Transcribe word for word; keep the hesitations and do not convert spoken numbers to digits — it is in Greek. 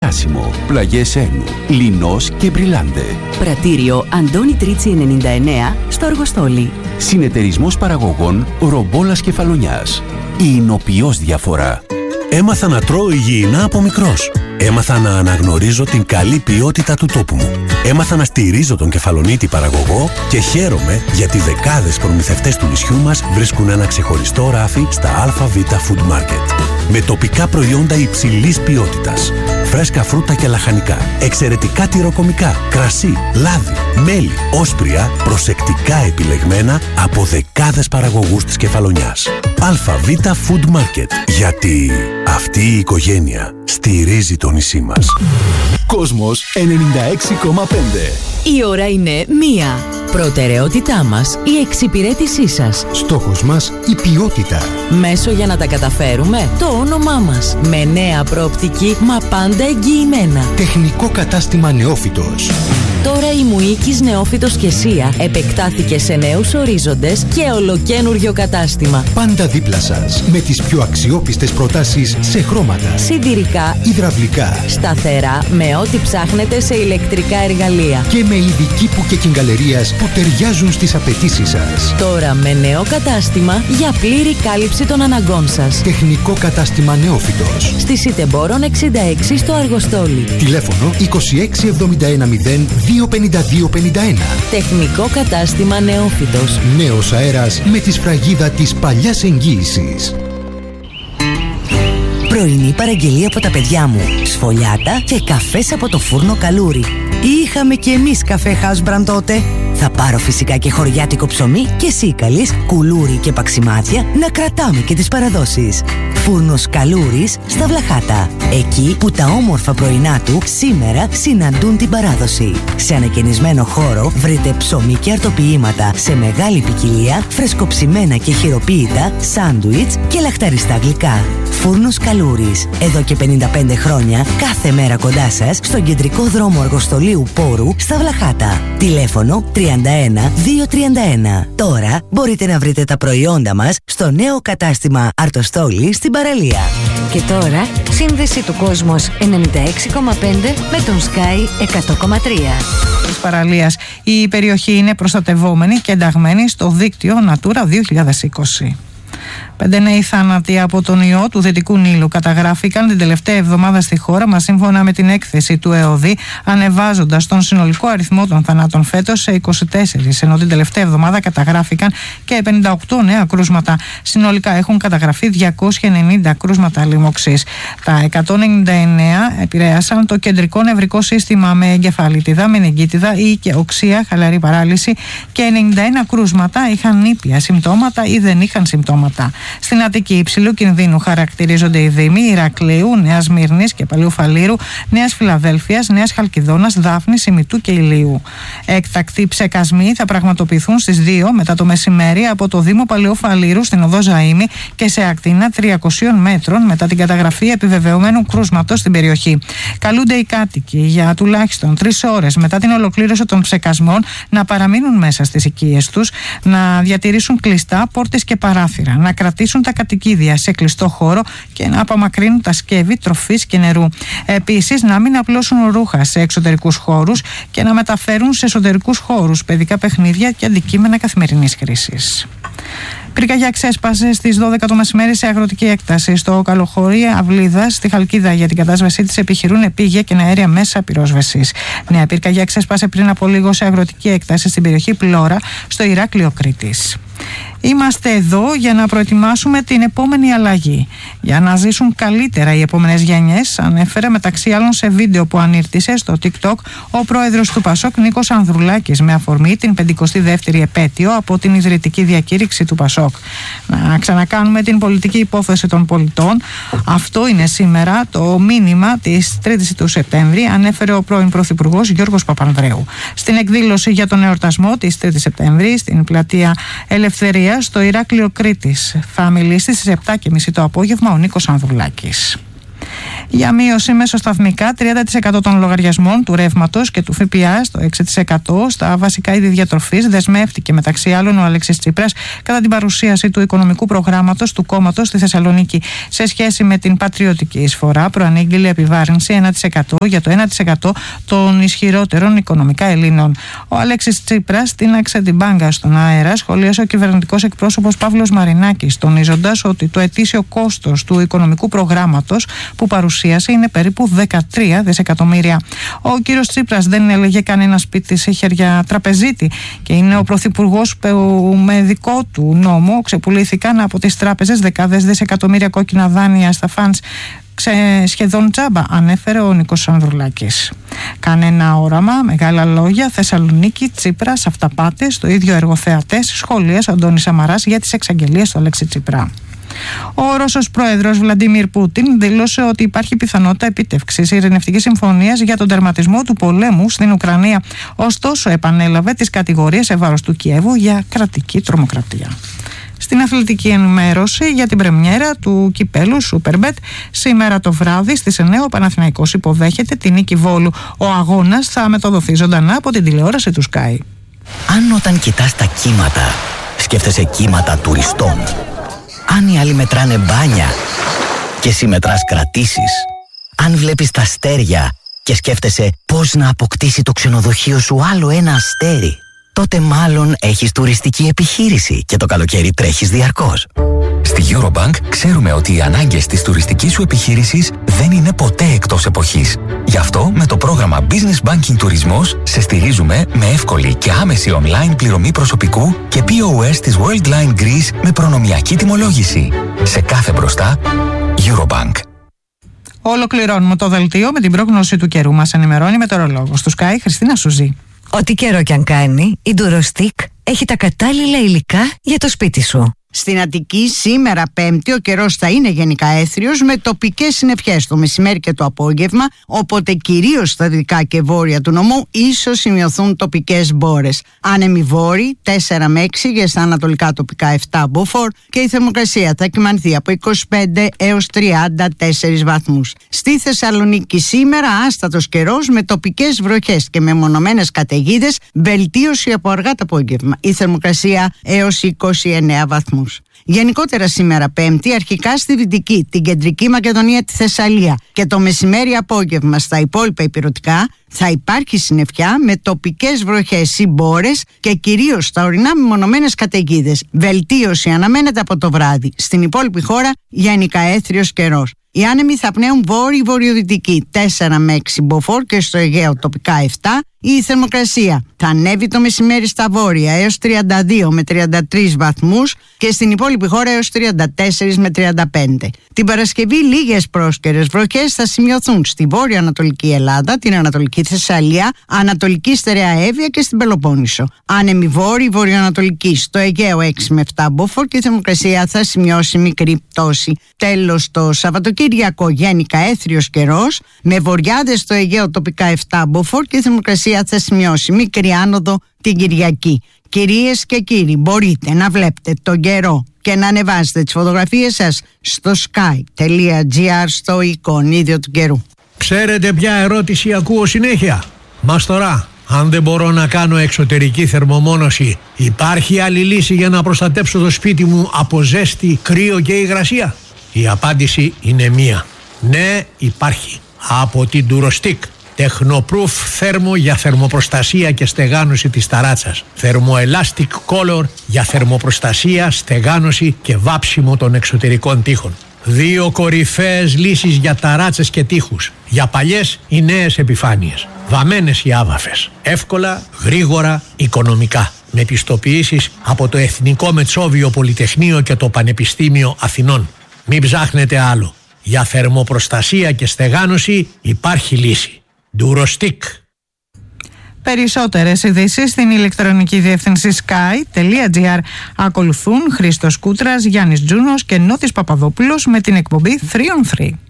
Γεράσιμο, πλαγιές Ένου, Λινός και Μπριλάντε. Πρατήριο Αντώνη Τρίτσι ενενήντα εννέα στο Αργοστόλι. Συνεταιρισμός παραγωγών Ρομπόλας Κεφαλονιάς. Η Ινοποιός Διαφορά. Έμαθα να τρώω υγιεινά από μικρός. Έμαθα να αναγνωρίζω την καλή ποιότητα του τόπου μου. Έμαθα να στηρίζω τον Κεφαλονίτη παραγωγό και χαίρομαι γιατί δεκάδες προμηθευτές του νησιού μας βρίσκουν ένα ξεχωριστό ράφι στα ΑΒ Food Market. Με τοπικά προϊόντα υψηλής ποιότητας. Φρέσκα φρούτα και λαχανικά. Εξαιρετικά τυροκομικά. Κρασί, λάδι, μέλι, όσπρια, προσεκτικά επιλεγμένα από δεκάδες παραγωγούς της Κεφαλονιάς. ΑΒ Food Market. Γιατί αυτή η οικογένεια στηρίζει το νησί μας. Κόσμος ενενήντα έξι κόμμα πέντε. Η ώρα είναι μία. Προτεραιότητά μας η εξυπηρέτησή σας. Στόχος μας η ποιότητα. Μέσο για να τα καταφέρουμε το όνομά μας. Με νέα προοπτική μα πάντα εγγυημένα. Τεχνικό κατάστημα Νεόφυτος. Τώρα η Μουίκης Νεόφυτος και Σία επεκτάθηκε σε νέους ορίζοντες και ολοκένουργιο κατάστημα. Πάντα δίπλα σας με τις πιο αξιόπιστες προτάσεις σε χρώματα, σιδηρικά, υδραυλικά, σταθερά με ό,τι ψάχνετε σε ηλεκτρικά εργαλεία και με ειδική που και κιγκαλερίας που ταιριάζουν στις απαιτήσεις σας. Τώρα με νέο κατάστημα για πλήρη κάλυψη των αναγκών σας. Τεχνικό κατάστημα Νεόφυτος. Στη Σιτεμπόρων εξήντα έξι στο Αργοστόλι. Τηλέφωνο είκοσι έξι εβδομήντα ένα μηδέν δύο πενήντα δύο πενήντα ένα. Τεχνικό κατάστημα Νεόφυτος. Νέος αέρας με τη σφραγίδα της παλιάς εγγύησης. Πρωινή παραγγελία από τα παιδιά μου. Σφολιάτα και καφές από το φούρνο Καλούρι. Είχαμε κι εμείς καφέ Housebrand τότε. Θα πάρω φυσικά και χωριάτικο ψωμί και σίκαλης, κουλούρι και παξιμάδια να κρατάμε και τις παραδόσεις. Φούρνος Καλούρης στα Βλαχάτα. Εκεί που τα όμορφα πρωινά του σήμερα συναντούν την παράδοση. Σε ανακαινισμένο χώρο βρείτε ψωμί και αρτοποιήματα σε μεγάλη ποικιλία, φρεσκοψημένα και χειροποίητα, σάντουιτς και λαχταριστά γλυκά. Φούρνος Καλούρης. Εδώ και πενήντα πέντε χρόνια κάθε μέρα κοντά σας στον κεντρικό δρόμο Αργοστολίου Πόρου στα Βλαχάτα. Τηλέφωνο τριάντα ένα διακόσια τριάντα ένα. Τώρα μπορείτε να βρείτε τα προϊόντα μας στο νέο κατάστημα Αρτοστόλη στην παραλία. Και τώρα σύνδεση του Κόσμος ενενήντα έξι κόμμα πέντε με τον Sky εκατό κόμμα τρία. Της παραλίας. Η περιοχή είναι προστατευόμενη και ενταγμένη στο δίκτυο Natura δύο χιλιάδες είκοσι. Πέντε νέοι θάνατοι από τον ιό του Δυτικού Νείλου καταγράφηκαν την τελευταία εβδομάδα στη χώρα μας, σύμφωνα με την έκθεση του ΕΟΔΗ, ανεβάζοντας τον συνολικό αριθμό των θανάτων φέτος σε είκοσι τέσσερις, ενώ την τελευταία εβδομάδα καταγράφηκαν και πενήντα οκτώ νέα κρούσματα. Συνολικά έχουν καταγραφεί διακόσια ενενήντα κρούσματα λοιμοξής. Τα εκατόν ενενήντα εννέα επηρέασαν το κεντρικό νευρικό σύστημα με εγκεφαλίτιδα, μενεγκίτιδα ή και οξεία, χαλαρή παράλυση, και ενενήντα ένα κρούσματα είχαν ήπια συμπτώματα ή δεν είχαν συμπτώματα. Στην Αττική υψηλού κινδύνου χαρακτηρίζονται οι δήμοι Ηρακλείου, Νέας Μύρνης και Παλαιού Φαλήρου, Νέας Φιλαδέλφειας, Νέας Χαλκιδόνας, Δάφνης, Ημιτού και Ηλίου. Έκτακτοι ψεκασμοί θα πραγματοποιηθούν στις δύο μετά το μεσημέρι από το Δήμο Παλαιού Φαλήρου στην οδό Ζαΐμη και σε ακτίνα τριακοσίων μέτρων μετά την καταγραφή επιβεβαιωμένου κρούσματος στην περιοχή. Καλούνται οι κάτοικοι για τουλάχιστον τρεις ώρες μετά την ολοκλήρωση των ψεκασμών να παραμείνουν μέσα στις οικίες τους, να διατηρήσουν κλειστά πόρτες και παράθυρα, να κρατήσουν τα κατοικίδια σε κλειστό χώρο και να απομακρύνουν τα σκεύη τροφής και νερού. Επίσης, να μην απλώσουν ρούχα σε εξωτερικούς χώρους και να μεταφέρουν σε εσωτερικούς χώρους παιδικά παιχνίδια και αντικείμενα καθημερινής χρήσης. Πυρκαγιά ξέσπασε στις δώδεκα το μεσημέρι σε αγροτική έκταση στο Καλοχωρί Αυλίδας στη Χαλκίδα. Για την κατάσβεσή της επιχειρούν επίγεια και αέρια μέσα πυρόσβεσης. Νέα πυρκαγιά ξέσπασε πριν από λίγο σε αγροτική έκταση στην περιοχή Πλώρα στο Ηράκλειο Κρήτης. Είμαστε εδώ για να προετοιμάσουμε την επόμενη αλλαγή. Για να ζήσουν καλύτερα οι επόμενες γενιές, ανέφερε μεταξύ άλλων σε βίντεο που ανήρτησε στο TikTok ο πρόεδρος του Πασόκ Νίκος Ανδρουλάκης με αφορμή την πενηκοστή δεύτερη επέτειο από την ιδρυτική διακήρυξη του Πασόκ. Να ξανακάνουμε την πολιτική υπόθεση των πολιτών. Αυτό είναι σήμερα το μήνυμα της τρίτης του Σεπτέμβρη, ανέφερε ο πρώην Πρωθυπουργός Γιώργος Παπανδρέου. Στην εκδήλωση για τον εορτασμό της τρίτης Σεπτέμβρη στην πλατεία Ελευθερία στο Ηράκλειο Κρήτης θα μιλήσει στις επτά και μισή το απόγευμα ο Νίκος Ανδρουλάκης. Για μείωση μεσοσταθμικά τριάντα τοις εκατό των λογαριασμών του ρεύματος και του ΦΠΑ στο έξι τοις εκατό στα βασικά είδη διατροφής δεσμεύτηκε μεταξύ άλλων ο Αλέξης Τσίπρας κατά την παρουσίαση του οικονομικού προγράμματος του κόμματος στη Θεσσαλονίκη. Σε σχέση με την πατριωτική εισφορά, προανήγγειλε επιβάρυνση ένα τοις εκατό για το ένα τοις εκατό των ισχυρότερων οικονομικά Ελλήνων. Ο Αλέξης Τσίπρας τίναξε την μπάγκα στον αέρα, σχολίασε ο κυβερνητικός εκπρόσωπος Παύλος Μαρινάκης, τονίζοντας ότι το ετήσιο κόστος του οικονομικού προγράμματος που παρουσίασε είναι περίπου δεκατρία δισεκατομμύρια. Ο κύριος Τσίπρας δεν έλεγε κανένα σπίτι σε χέρια τραπεζίτη και είναι ο πρωθυπουργός που με δικό του νόμο ξεπουλήθηκαν από τις τράπεζες δεκάδες δισεκατομμύρια κόκκινα δάνεια στα φαντς σχεδόν τζάμπα, ανέφερε ο Νίκος Ανδρουλάκης. Κανένα όραμα, μεγάλα λόγια, Θεσσαλονίκη, Τσίπρας, αυταπάτες, το ίδιο εργοθεατές, σχολίασε ο Αντώνης Σαμαράς για τις εξαγγελίες του Αλέξη Τσίπρα. Ο Ρώσος πρόεδρος Βλαντίμιρ Πούτιν δήλωσε ότι υπάρχει πιθανότητα επίτευξης ειρηνευτικής συμφωνίας για τον τερματισμό του πολέμου στην Ουκρανία. Ωστόσο, επανέλαβε τις κατηγορίες σε βάρος του Κιέβου για κρατική τρομοκρατία. Στην αθλητική ενημέρωση για την πρεμιέρα του κυπέλου Superbet, σήμερα το βράδυ στις εννιά ο Παναθηναϊκός υποδέχεται την Νίκη Βόλου. Ο αγώνας θα μεταδοθεί ζωντανά από την τηλεόραση του Sky. Αν όταν κοιτάς τα κύματα, σκέφτεσαι κύματα τουριστών. Αν οι άλλοι μετράνε μπάνια και εσύ μετράς κρατήσεις. Αν βλέπεις τα αστέρια και σκέφτεσαι πώς να αποκτήσει το ξενοδοχείο σου άλλο ένα αστέρι, τότε μάλλον έχεις τουριστική επιχείρηση και το καλοκαίρι τρέχεις διαρκώς. Στη Eurobank ξέρουμε ότι οι ανάγκες της τουριστικής σου επιχείρησης δεν είναι ποτέ εκτός εποχής. Γι' αυτό με το πρόγραμμα Business Banking Τουρισμός σε στηρίζουμε με εύκολη και άμεση online πληρωμή προσωπικού και πι ο ες της Worldline Greece με προνομιακή τιμολόγηση. Σε κάθε μπροστά, Eurobank. Ολοκληρώνουμε το δελτίο με την πρόγνωση του καιρού. Μας ενημερώνει μετεωρολόγος του Sky, Χριστίνα Σουζή. Ό,τι καιρό κι αν κάνει, η Durostick έχει τα κατάλληλα υλικά για το σπίτι σου. Στην Αττική σήμερα Πέμπτη ο καιρός θα είναι γενικά έθριος με τοπικές συννεφιές το μεσημέρι και το απόγευμα, οπότε κυρίως στα δυτικά και βόρεια του νομού ίσως σημειωθούν τοπικές μπόρες. Άνεμοι βόρειοι τέσσερα με έξι και στα ανατολικά τοπικά επτά μποφόρ και η θερμοκρασία θα κυμανθεί από είκοσι πέντε έως τριάντα τέσσερις βαθμούς. Στη Θεσσαλονίκη σήμερα άστατος καιρός με τοπικές βροχές και μεμονωμένες καταιγίδες, βελτίωση από αργά το απόγευμα. Η θερμοκρασία έως είκοσι εννέα βαθμούς. Γενικότερα σήμερα Πέμπτη, αρχικά στη Δυτική, την Κεντρική Μακεδονία, τη Θεσσαλία και το μεσημέρι απόγευμα στα υπόλοιπα ηπειρωτικά θα υπάρχει συννεφιά με τοπικές βροχές ή μπόρες και κυρίως στα ορεινά μεμονωμένες καταιγίδες. Βελτίωση αναμένεται από το βράδυ. Στην υπόλοιπη χώρα γενικά έθριος καιρός. Οι άνεμοι θα πνέουν βόρειο-βορειοδυτική τέσσερα με έξι μποφόρ και στο Αιγαίο τοπικά επτά. Η θερμοκρασία θα ανέβει το μεσημέρι στα βόρεια έως τριάντα δύο με τριάντα τρεις βαθμούς και στην υπόλοιπη χώρα έως τριάντα τέσσερα με τριάντα πέντε. Την Παρασκευή λίγες πρόσκαιρες βροχές θα σημειωθούν στη βόρειο-ανατολική Ελλάδα, την Ανατολική Θεσσαλία, Ανατολική Στερεά Εύβοια και στην Πελοπόννησο. Άνεμοι βόρειο-βορειοανατολική στο Αιγαίο έξι με επτά μποφόρ και η θερμοκρασία θα σημειώσει μικρή πτώση. Τέλος, το Σαββατοκύριακο γενικά έθριος καιρός με βοριάδες στο Αιγαίο τοπικά επτά μποφόρ και η θερμοκρασία θα σημειώσει μικρή άνοδο την Κυριακή. Κυρίες και κύριοι, μπορείτε να βλέπετε τον καιρό και να ανεβάσετε τις φωτογραφίες σας στο sky.gr στο εικονίδιο του καιρού. Ξέρετε ποια ερώτηση ακούω συνέχεια? Μας τώρα, αν δεν μπορώ να κάνω εξωτερική θερμομόνωση, υπάρχει άλλη λύση για να προστατέψω το σπίτι μου από ζέστη, κρύο και υγρασία? Η απάντηση είναι μία. Ναι, υπάρχει. Από την Durostick. Technoproof θέρμο για θερμοπροστασία και στεγάνωση της ταράτσας. Thermoelastic Color για θερμοπροστασία, στεγάνωση και βάψιμο των εξωτερικών τοίχων. Δύο κορυφαίες λύσεις για ταράτσες και τοίχους. Για παλιές ή νέες επιφάνειες. Βαμμένες ή άβαφες. Εύκολα, γρήγορα, οικονομικά. Με πιστοποιήσεις από το Εθνικό Μετσόβιο Πολυτεχνείο και το Πανεπιστήμιο Αθηνών. Μην ψάχνετε άλλο. Για θερμοπροστασία και στεγάνωση υπάρχει λύση. Durostick. Περισσότερες ειδήσεις στην ηλεκτρονική διεύθυνση sky.gr. Ακολουθούν Χρήστος Κούτρας, Γιάννης Τζούνος και Νότης Παπαδόπουλος με την εκπομπή τρία on τρία.